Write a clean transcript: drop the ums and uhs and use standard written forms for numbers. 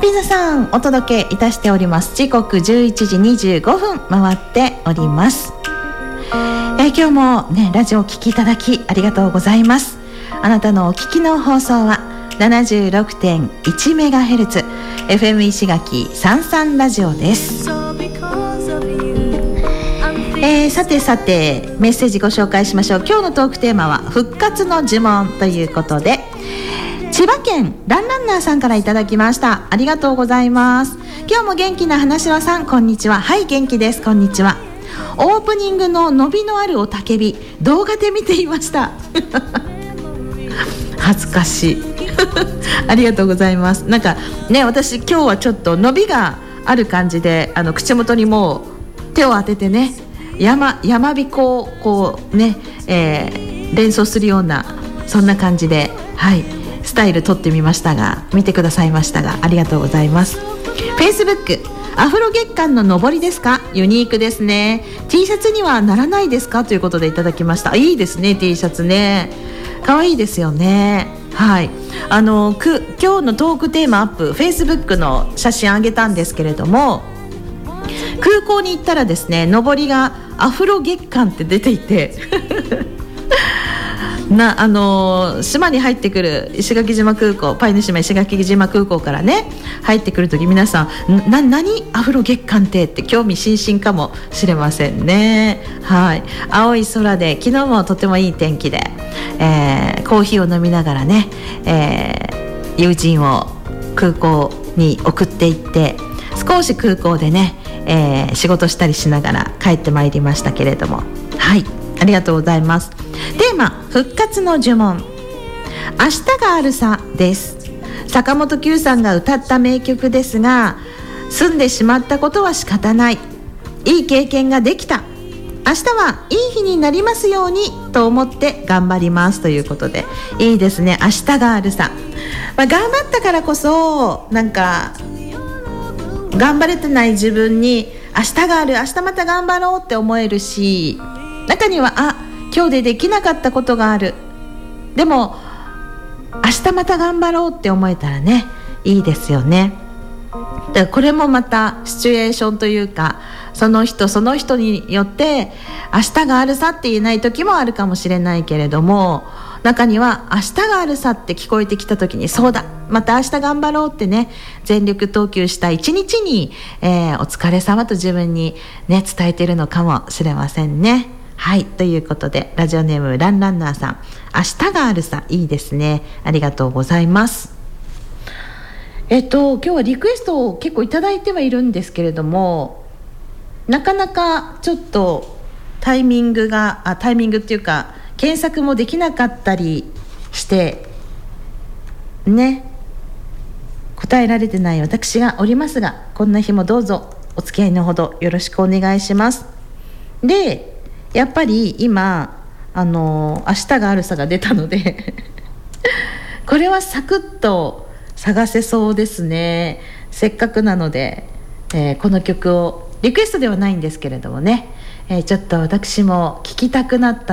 ピザさんお届けいたしております。時刻11時25分回っております。今日もねラジオをお聞きいただきありがとうございます。あなたのお聞きの放送は 76.1MHz FM 石垣33ラジオです。さてメッセージご紹介しましょう。今日のトークテーマは復活の呪文ということで、千葉県ランランナーさんからいただきました。ありがとうございます。今日も元気な花城さん、こんにちは。はい、元気です。こんにちは。オープニングの伸びのあるおたけび、動画で見ていました恥ずかしいありがとうございます。なんかね、私今日はちょっと伸びがある感じで、口元にもう手を当ててね、やまびこをこうね、連想するようなそんな感じで、はい、スタイル撮ってみましたが、見てくださいましたがありがとうございます。 Facebook アフロ月間の上りですか、ユニークですね。 T シャツにはならないですかということでいただきました。いいですね、 T シャツね、かわいいですよね。はい、今日のトークテーマアップ Facebook の写真あげたんですけれども、空港に行ったらですね、上りがアフロ月間って出ていて島に入ってくる石垣島空港、パイの島石垣島空港からね入ってくるとき、皆さん何アフロ月間って興味津々かもしれませんね。はい、青い空で昨日もとてもいい天気で、コーヒーを飲みながらね、友人を空港に送っていって、少し空港でね、仕事したりしながら帰ってまいりましたけれども、はい、ありがとうございます。テーマ、復活の呪文、明日があるさです。坂本九さんが歌った名曲ですが、済んでしまったことは仕方ない、いい経験ができた、明日はいい日になりますようにと思って頑張りますということで、いいですね、明日があるさ、頑張ったからこそなんか頑張れてない自分に明日がある、明日また頑張ろうって思えるし、中には今日でできなかったことがある、でも明日また頑張ろうって思えたらね、いいですよね。だからこれもまたシチュエーションというか、その人によって明日があるさって言えない時もあるかもしれないけれども、中には明日があるさって聞こえてきた時に、そうだまた明日頑張ろうってね、全力投球した一日に、お疲れ様と自分にね伝えているのかもしれませんね。はい、ということでラジオネームランランナーさん、明日があるさ、いいですね、ありがとうございます。今日はリクエストを結構いただいてはいるんですけれども、なかなかちょっとタイミングっていうか検索もできなかったりしてね、答えられてない私がおりますが、こんな日もどうぞお付き合いのほどよろしくお願いします。で、やっぱり今明日があるさが出たのでこれはサクッと探せそうですね。せっかくなので、この曲をリクエストではないんですけれどもね、ちょっと私も聴きたくなった